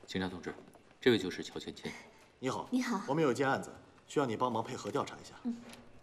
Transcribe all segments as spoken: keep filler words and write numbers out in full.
警察同志，这位就是乔芊芊。 你好， 你好， 我们有一件案子，需要你帮忙配合调查一下。嗯。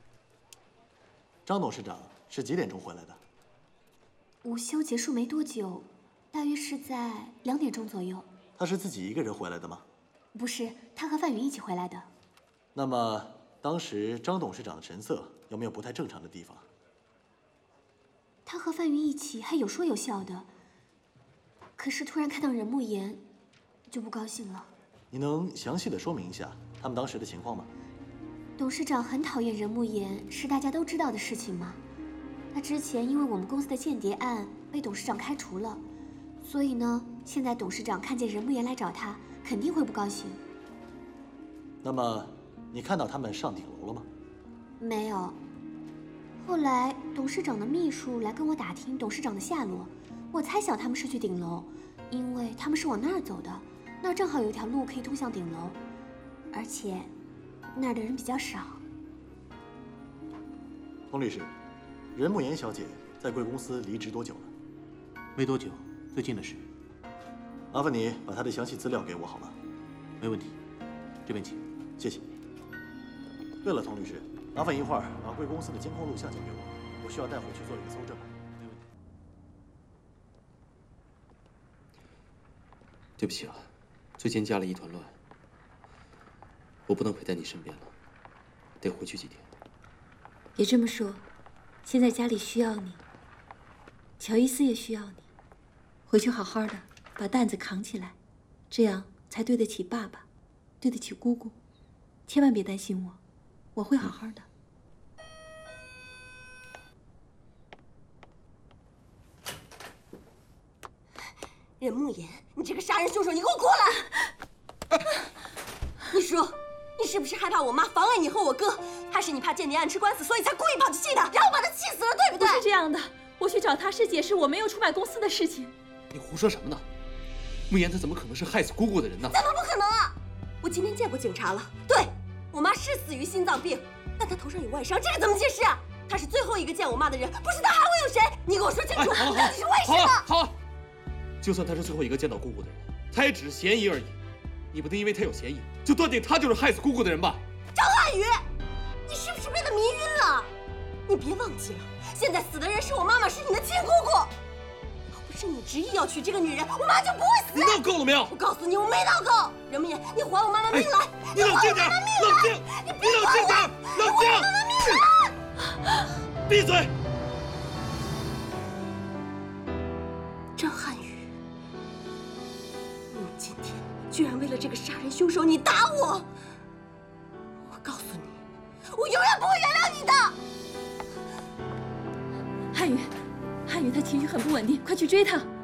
张董事长是几点钟回来的？ 午休结束没多久，大约是在两点钟左右。 他是自己一个人回来的吗？ 不是，他和范云一起回来的。 那么当时张董事长的神色有没有不太正常的地方？ 他和范云一起还有说有笑的，可是突然看到任慕言，就不高兴了。 你能详细的说明一下他们当时的情况吗？ 董事长很讨厌任慕言，是大家都知道的事情吗？他之前因为我们公司的间谍案被董事长开除了，所以呢，现在董事长看见任慕言来找他，肯定会不高兴。 那么，你看到他们上顶楼了吗？ 没有。后来董事长的秘书来跟我打听董事长的下落，我猜想他们是去顶楼，因为他们是往那儿走的，那儿正好有一条路可以通向顶楼，而且那儿的人比较少。 童律师，任慕言小姐在贵公司离职多久了？ 没多久，最近的事。 麻烦你把她的详细资料给我好吗？ 没问题，这边请。 谢谢。对了，童律师，麻烦一会儿把贵公司的监控录像交给我，我需要带回去做一个搜证。 没问题。 对不起啊，最近家里一团乱，我不能陪在你身边了，得回去几天。 别这么说，现在家里需要你，乔伊斯也需要你，回去好好的把担子扛起来，这样才对得起爸爸，对得起姑姑。千万别担心我，我会好好的。 任慕言，你这个杀人凶手，你给我过来！你说，你是不是害怕我妈妨碍你和我哥？还是你怕间谍案吃官司，所以才故意跑去气他，然后把他气死了，对不对？ 不是这样的，我去找他是解释我没有出卖公司的事情。 你胡说什么呢？慕言他怎么可能是害死姑姑的人呢？ 怎么不可能啊！我今天见过警察了，对，我妈是死于心脏病，但她头上有外伤，这个怎么解释啊？她是最后一个见我妈的人，不是她还会有谁？你给我说清楚， 哎、好了好了到底是为什么？ 好了好了，就算他是最后一个见到姑姑的人，他也只是嫌疑而已。你不能因为他有嫌疑，就断定他就是害死姑姑的人吧？ 张瀚宇，你是不是被他迷晕了？你别忘记了，现在死的人是我妈妈，是你的亲姑姑。要不是你执意要娶这个女人，我妈就不会死。 你闹够了没有？ 我告诉你，我没闹够。任慕言，你还我妈妈命来！ 哎、你冷静点，冷静！ 你别冷静点，冷静！ 我妈妈命来！ 闭嘴！ 张瀚宇，你今天居然为了这个杀人凶手，你打我！我告诉你，我永远不会原谅你的。 瀚宇，瀚宇，他情绪很不稳定，快去追他。